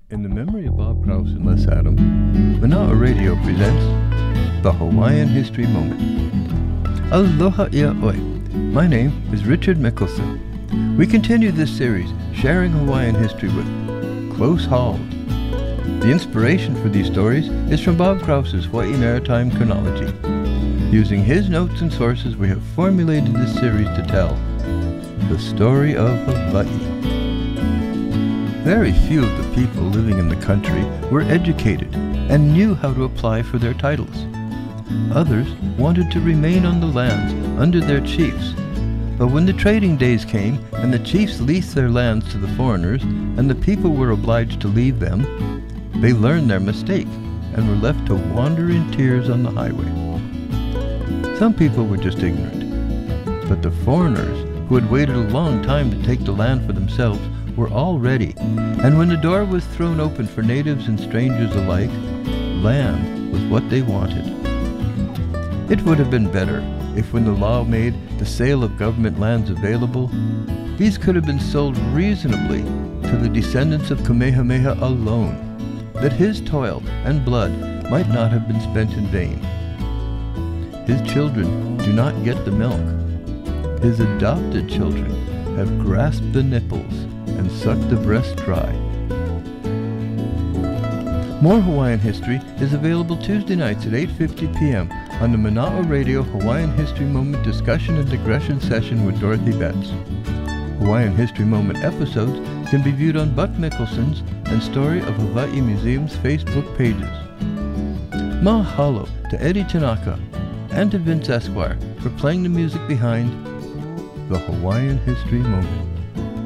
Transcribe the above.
In the memory of Bob Krause and Les Adam, Mana'a Radio presents the Hawaiian History Moment. Aloha ia oi. My name is Richard Mickelson. We continue this series, sharing Hawaiian history with Close Hauled. The inspiration for these stories is from Bob Krause's Hawaii Maritime Chronology. Using his notes and sources, we have formulated this series to tell the story of Hawaii. Very few of the people living in the country were educated and knew how to apply for their titles. Others wanted to remain on the lands under their chiefs. But when the trading days came and the chiefs leased their lands to the foreigners and the people were obliged to leave them, they learned their mistake and were left to wander in tears on the highway. Some people were just ignorant, but the foreigners who had waited a long time to take the land for themselves were all ready, and when the door was thrown open for natives and strangers alike, land was what they wanted. It would have been better if when the law made the sale of government lands available, these could have been sold reasonably to the descendants of Kamehameha alone, that his toil and blood might not have been spent in vain. His children do not get the milk. His adopted children have grasped the nipples and sucked the breast dry. More Hawaiian history is available Tuesday nights at 8:50 p.m. on the Mana'a Radio Hawaiian History Moment discussion and digression session with Dorothy Betts. Hawaiian History Moment episodes can be viewed on Buck Mickelson's and Story of Hawaii Museum's Facebook pages. Mahalo to Eddie Tanaka and to Vince Esquire for playing the music behind the Hawaiian History Moment.